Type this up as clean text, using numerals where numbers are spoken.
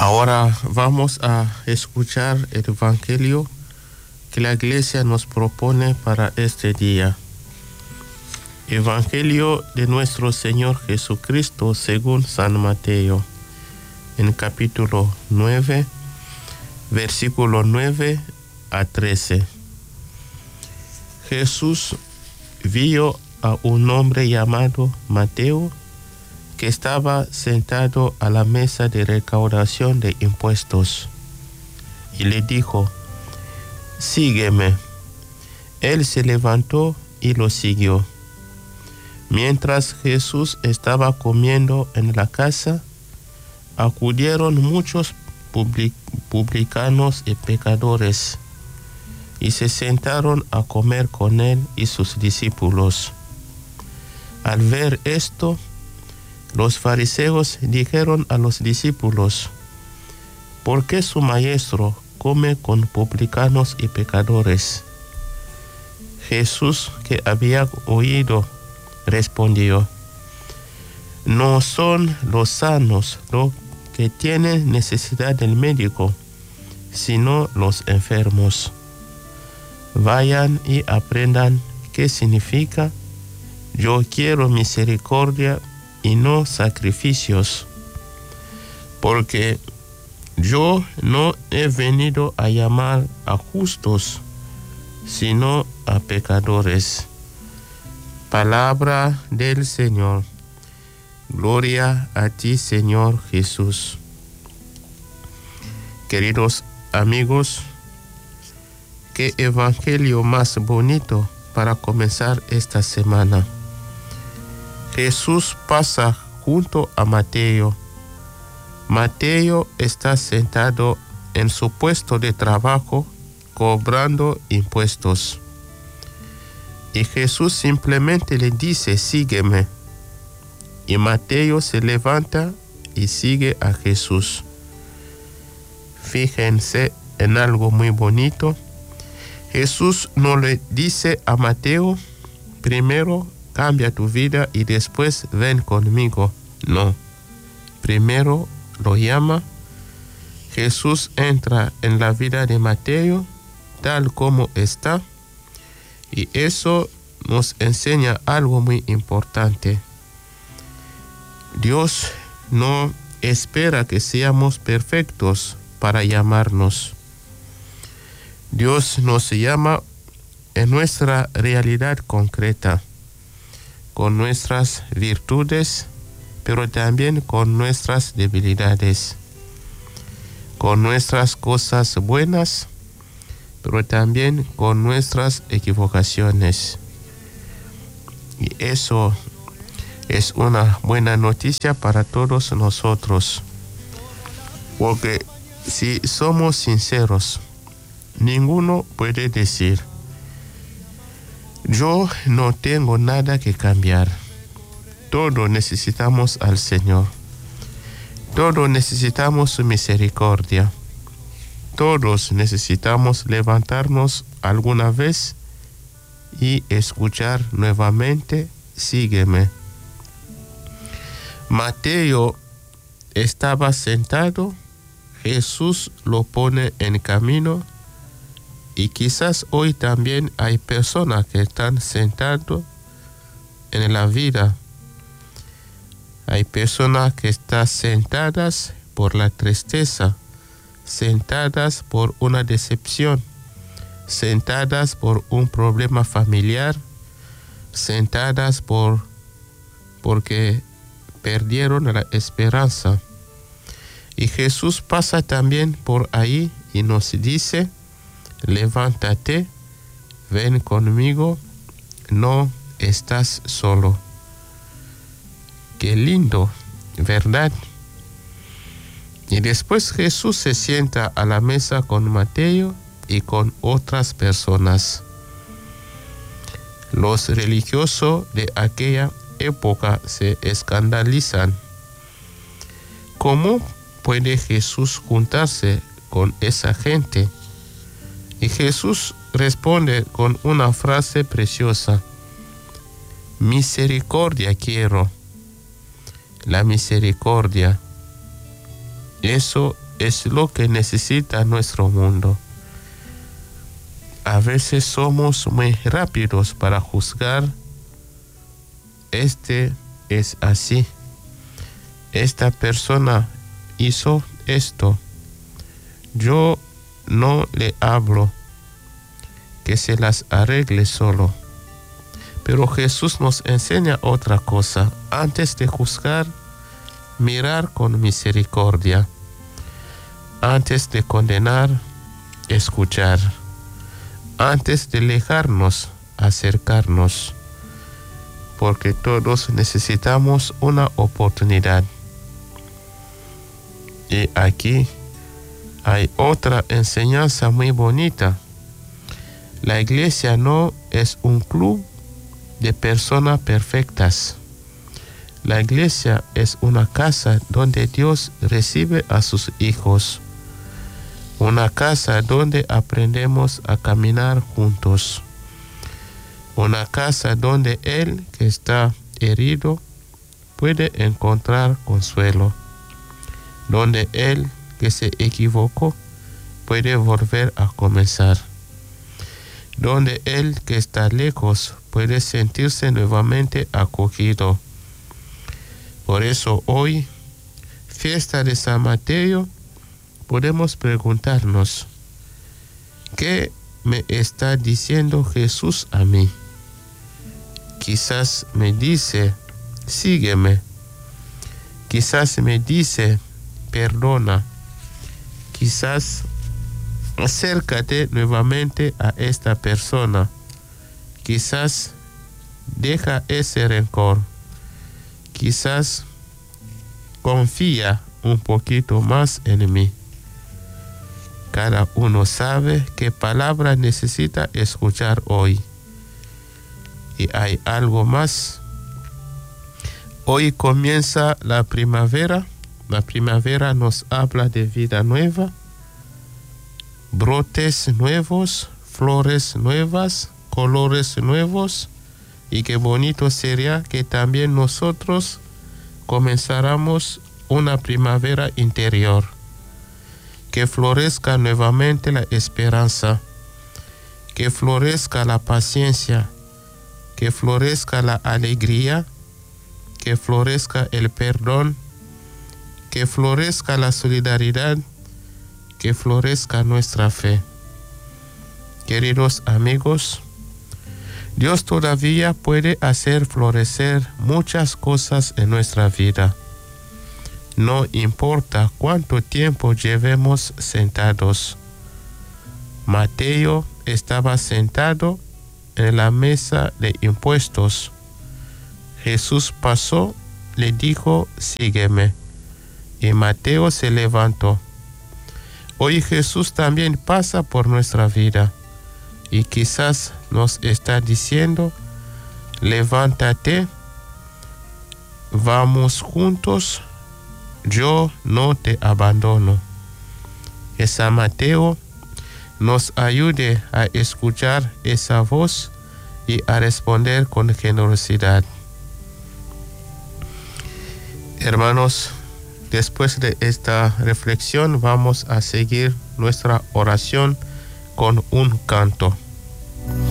Ahora vamos a escuchar el Evangelio que la Iglesia nos propone para este día. Evangelio de nuestro Señor Jesucristo según San Mateo, en capítulo 9, versículo 9 a 13. Jesús vio a un hombre llamado Mateo que estaba sentado a la mesa de recaudación de impuestos y le dijo: «Sígueme». Él se levantó y lo siguió. Mientras Jesús estaba comiendo en la casa, acudieron muchos publicanos y pecadores y se sentaron a comer con él y sus discípulos. Al ver esto, los fariseos dijeron a los discípulos: «¿Por qué su maestro come con publicanos y pecadores?» Jesús, que había oído, respondió: «No son los sanos los que tienen necesidad del médico, sino los enfermos. Vayan y aprendan qué significa: yo quiero misericordia y no sacrificios, porque yo no he venido a llamar a justos, sino a pecadores». Palabra del Señor. Gloria a ti, Señor Jesús. Queridos amigos, qué evangelio más bonito para comenzar esta semana. Jesús pasa junto a Mateo. Mateo está sentado en su puesto de trabajo cobrando impuestos. Y Jesús simplemente le dice: «Sígueme». Y Mateo se levanta y sigue a Jesús. Fíjense en algo muy bonito. Jesús no le dice a Mateo: «Primero cambia tu vida y después ven conmigo». No. Primero lo llama. Jesús entra en la vida de Mateo tal como está. Y eso nos enseña algo muy importante. Dios no espera que seamos perfectos para llamarnos. Dios nos llama en nuestra realidad concreta, con nuestras virtudes, pero también con nuestras debilidades, con nuestras cosas buenas, pero también con nuestras equivocaciones. Y eso es una buena noticia para todos nosotros, porque si somos sinceros, ninguno puede decir: «Yo no tengo nada que cambiar». Todos necesitamos al Señor. Todos necesitamos su misericordia. Todos necesitamos levantarnos alguna vez y escuchar nuevamente: «Sígueme». Mateo estaba sentado, Jesús lo pone en camino, y quizás hoy también hay personas que están sentadas en la vida. Hay personas que están sentadas por la tristeza, sentadas por una decepción, sentadas por un problema familiar, sentadas porque perdieron la esperanza. Y Jesús pasa también por ahí y nos dice: «Levántate, ven conmigo, no estás solo». Qué lindo, ¿verdad? Y después Jesús se sienta a la mesa con Mateo y con otras personas. Los religiosos de aquella época se escandalizan. ¿Cómo puede Jesús juntarse con esa gente? Y Jesús responde con una frase preciosa: «Misericordia quiero». La misericordia, eso es lo que necesita nuestro mundo. A veces somos muy rápidos para juzgar. Este es así. Esta persona hizo esto. Yo no le hablo, que se las arregle solo. Pero Jesús nos enseña otra cosa. Antes de juzgar, mirar con misericordia. Antes de condenar, escuchar. Antes de alejarnos, acercarnos. Porque todos necesitamos una oportunidad. Y aquí hay otra enseñanza muy bonita. La iglesia no es un club de personas perfectas. La iglesia es una casa donde Dios recibe a sus hijos. Una casa donde aprendemos a caminar juntos. Una casa donde el que está herido puede encontrar consuelo. Donde el que se equivocó puede volver a comenzar. Donde el que está lejos puede sentirse nuevamente acogido. Por eso hoy, fiesta de San Mateo, podemos preguntarnos, ¿qué me está diciendo Jesús a mí? Quizás me dice, sígueme. Quizás me dice, perdona. Quizás acércate nuevamente a esta persona. Quizás deja ese rencor. Quizás confía un poquito más en mí. Cada uno sabe qué palabra necesita escuchar hoy. Y hay algo más. Hoy comienza la primavera. La primavera nos habla de vida nueva, brotes nuevos, flores nuevas, colores nuevos. Y qué bonito sería que también nosotros comenzáramos una primavera interior. Que florezca nuevamente la esperanza, que florezca la paciencia, que florezca la alegría, que florezca el perdón, que florezca la solidaridad, que florezca nuestra fe. Queridos amigos, Dios todavía puede hacer florecer muchas cosas en nuestra vida. No importa cuánto tiempo llevemos sentados. Mateo estaba sentado en la mesa de impuestos. Jesús pasó, le dijo, sígueme. Y Mateo se levantó. Hoy Jesús también pasa por nuestra vida. Y quizás nos está diciendo, levántate, vamos juntos, yo no te abandono. Que San Mateo nos ayude a escuchar esa voz y a responder con generosidad. Hermanos, después de esta reflexión vamos a seguir nuestra oración con un canto.